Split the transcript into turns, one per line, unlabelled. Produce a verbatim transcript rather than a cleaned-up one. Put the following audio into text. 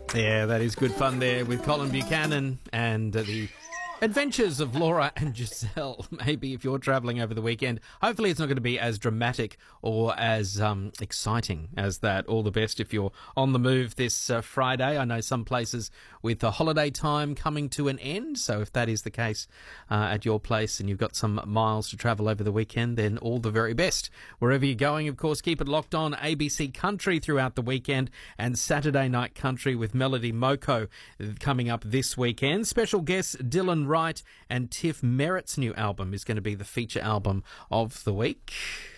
Yeah, that is good fun there with Colin Buchanan and uh, the adventures of Laura and Giselle. Maybe if you're travelling over the weekend, hopefully it's not going to be as dramatic or as um, exciting as that. All the best if you're on the move this uh, Friday. I know some places with the holiday time coming to an end, so if that is the case uh, at your place and you've got some miles to travel over the weekend, then all the very best. Wherever you're going, of course, keep it locked on A B C Country throughout the weekend and Saturday Night Country with Melody Moko coming up this weekend. Special guests Dylan Wright and Tiff Merritt's new album is going to be the feature album of the week.